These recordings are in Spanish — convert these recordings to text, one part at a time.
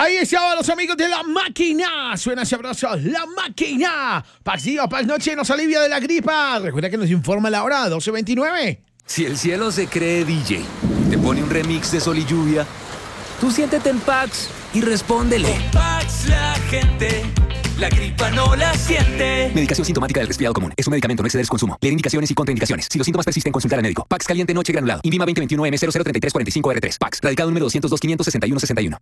Ahí estaban los amigos de La Máquina. Suena sabroso, La Máquina. Pax día, Pax noche nos alivia de la gripa. Recuerda que nos informa la hora, 12:29. Si el cielo se cree DJ, te pone un remix de Sol y Lluvia, tú siéntete en Pax y respóndele. Con Pax la gente, la gripa no la siente. Medicación sintomática del resfriado común. Es un medicamento, no exceder su consumo. Leer indicaciones y contraindicaciones. Si los síntomas persisten, consultar al médico. Pax caliente noche granulado. INVIMA 2021M003345R3. Pax. Radicado número 202-561-61.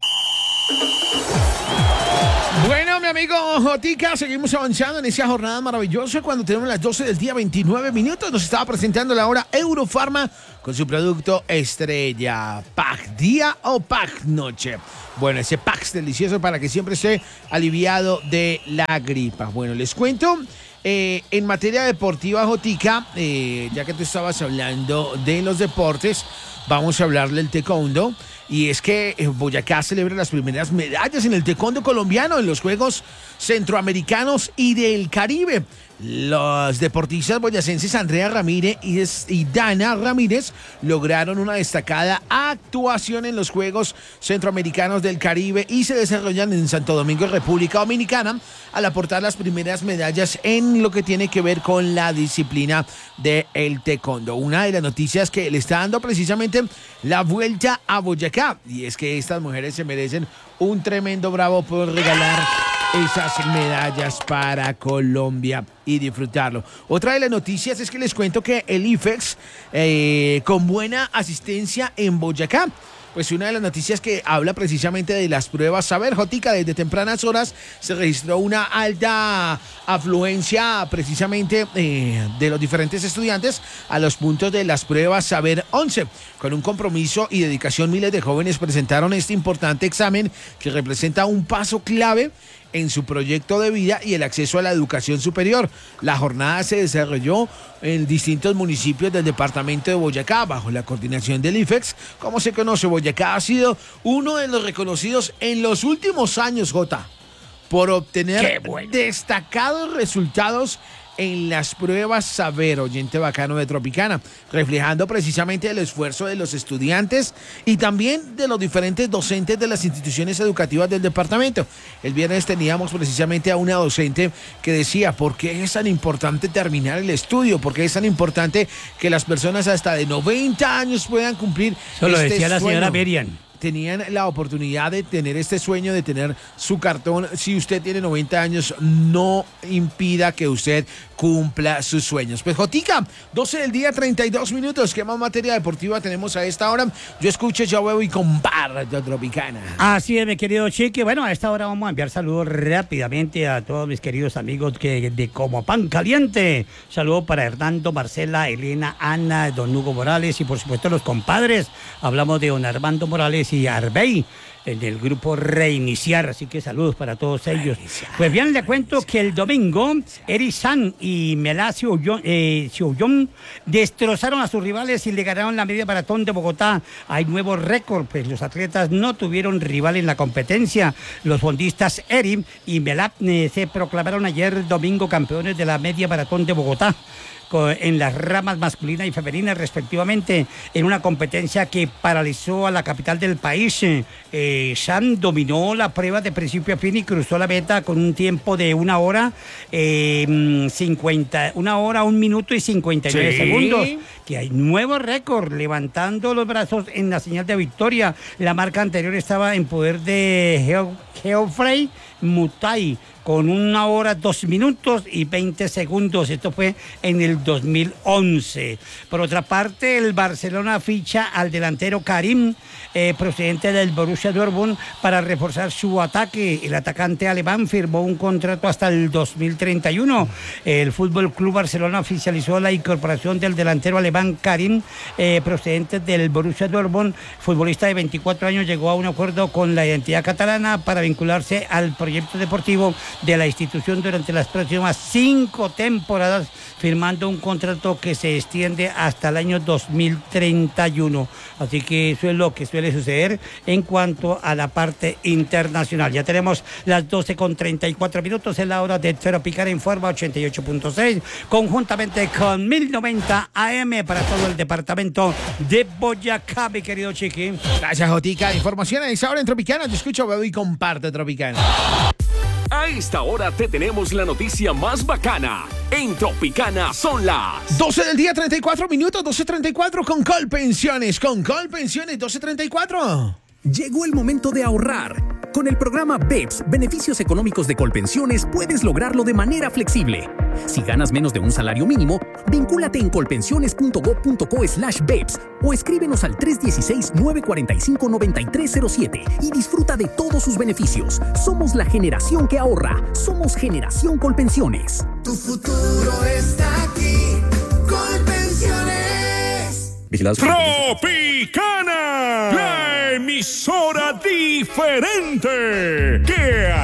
Bueno, mi amigo Jotica, seguimos avanzando en esa jornada maravillosa cuando tenemos las 12 del día, 29 minutos. Nos estaba presentando la hora Eurofarma con su producto estrella, Pax Día o Pax Noche. Bueno, ese Pax delicioso para que siempre esté aliviado de la gripa. Bueno, les cuento, en materia deportiva, Jotica, ya que tú estabas hablando de los deportes, vamos a hablar del taekwondo. Y es que Boyacá celebra las primeras medallas en el taekwondo colombiano en los Juegos Centroamericanos y del Caribe. Los deportistas boyacenses Andrea Ramírez y Dana Ramírez lograron una destacada actuación en los Juegos Centroamericanos del Caribe y se desarrollan en Santo Domingo, República Dominicana, al aportar las primeras medallas en lo que tiene que ver con la disciplina del taekwondo. Una de las noticias que le está dando precisamente la vuelta a Boyacá, y es que estas mujeres se merecen un tremendo bravo por regalar esas medallas para Colombia y disfrutarlo. Otra de las noticias es que les cuento que el IFEX con buena asistencia en Boyacá. Pues una de las noticias que habla precisamente de las pruebas Saber, Jotica, desde tempranas horas se registró una alta afluencia precisamente de los diferentes estudiantes a los puntos de las pruebas Saber 11. Con un compromiso y dedicación, miles de jóvenes presentaron este importante examen que representa un paso clave en su proyecto de vida y el acceso a la educación superior. La jornada se desarrolló en distintos municipios del departamento de Boyacá, bajo la coordinación del IFEX. Como se conoce, Boyacá ha sido uno de los reconocidos en los últimos años, Jota, por obtener destacados resultados en las pruebas Saber, oyente bacano de Tropicana, reflejando precisamente el esfuerzo de los estudiantes y también de los diferentes docentes de las instituciones educativas del departamento. El viernes teníamos precisamente a una docente que decía: ¿por qué es tan importante terminar el estudio? ¿Por qué es tan importante que las personas hasta de 90 años puedan cumplir Eso lo decía la sueño? señora Miriam. Tenían la oportunidad de tener este sueño, de tener su cartón. Si usted tiene 90 años, no impida que usted cumpla sus sueños. Pues Jotica, 12 del día, 32 minutos. ¿Qué más materia deportiva tenemos a esta hora? Yo escucho, yo veo y comparto Tropicana. Así es, mi querido Chiqui. Bueno, a esta hora vamos a enviar saludos rápidamente a todos mis queridos amigos de Como Pan Caliente. Saludos para Hernando, Marcela, Elena, Ana, don Hugo Morales y por supuesto los compadres. Hablamos de don Armando Morales y Arbey, del grupo Reiniciar, así que saludos para todos ellos. Pues bien, le cuento que el domingo Eri San y Melacio Sioyón destrozaron a sus rivales y le ganaron la media maratón de Bogotá. Hay nuevo récord, pues los atletas no tuvieron rival en la competencia. Los fondistas Eri y Melap se proclamaron ayer domingo campeones de la media maratón de Bogotá en las ramas masculina y femenina respectivamente, en una competencia que paralizó a la capital del país. Sam dominó la prueba de principio a fin y cruzó la meta con un tiempo de 1 hora, 1 minuto y 59 segundos. Que hay nuevo récord, levantando los brazos en la señal de victoria. La marca anterior estaba en poder de Geoffrey Mutai, con 1 hora, 2 minutos y 20 segundos. Esto fue en el 2011. Por otra parte, el Barcelona ficha al delantero Karim, procedente del Borussia Dortmund, para reforzar su ataque. El atacante alemán firmó un contrato hasta el 2031. El Fútbol Club Barcelona oficializó la incorporación del delantero alemán Karim, procedente del Borussia Dortmund. Futbolista de 24 años llegó a un acuerdo con la identidad catalana para vincularse al proyecto deportivo de la institución durante las próximas 5 temporadas, firmando un contrato que se extiende hasta el año 2031. Así que eso es lo que suele suceder en cuanto a la parte internacional. Ya tenemos las 12:34 minutos, en la hora de Tropicana Informa 88.6, conjuntamente con 1090 AM para todo el departamento de Boyacá, mi querido Chiqui. Gracias, Jotica. Información a esa hora en Tropicana. Te escucho, bebé, y comparte Tropicana. A esta hora te tenemos la noticia más bacana. En Tropicana son las 12 del día, 34 minutos, 12:34 con Colpensiones. Con Colpensiones, 12:34. Llegó el momento de ahorrar. Con el programa BEPS, Beneficios Económicos de Colpensiones, puedes lograrlo de manera flexible. Si ganas menos de un salario mínimo, vincúlate en colpensiones.gov.co/BEPS o escríbenos al 316-945-9307 y disfruta de todos sus beneficios. Somos la generación que ahorra. Somos Generación Colpensiones. Tu futuro está aquí. Colpensiones. Vigilados. Tropicana, la emisora diferente que